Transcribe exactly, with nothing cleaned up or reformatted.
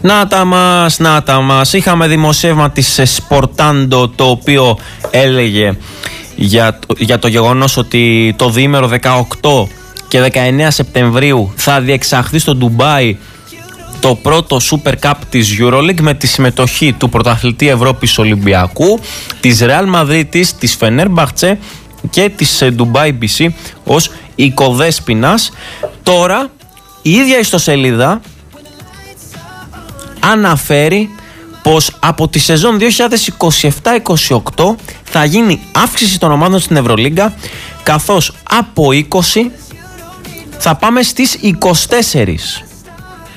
Να τα μας, να τα μας. Είχαμε δημοσίευμα της Sportando, το οποίο έλεγε για, για το γεγονός ότι το διήμερο δεκαοκτώ και δεκαεννέα Σεπτεμβρίου θα διεξαχθεί στο Ντουμπάι το πρώτο Super Cup της EuroLeague με τη συμμετοχή του πρωταθλητή Ευρώπης Ολυμπιακού, της Real Madrid, της Fenerbahce και της Dubai μπι σι ως οικοδέσποινας. Τώρα η ίδια ιστοσελίδα αναφέρει πως από τη σεζόν δύο χιλιάδες είκοσι επτά είκοσι οκτώ θα γίνει αύξηση των ομάδων στην Ευρωλίγκα, καθώς από είκοσι θα πάμε στις είκοσι τέσσερα.